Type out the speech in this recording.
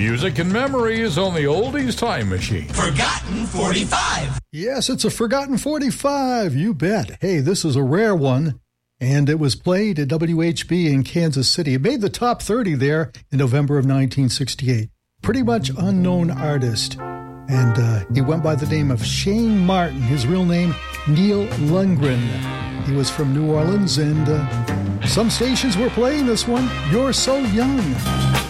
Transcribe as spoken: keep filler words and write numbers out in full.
Music and memories on the Oldies Time Machine. Forgotten forty-five. Yes, it's a Forgotten forty-five, you bet. Hey, this is a rare one, and it was played at W H B in Kansas City. It made the top thirty there in November of nineteen sixty-eight. Pretty much unknown artist, and uh, he went by the name of Shane Martin, his real name, Neil Lundgren. He was from New Orleans, and uh, some stations were playing this one, You're So Young.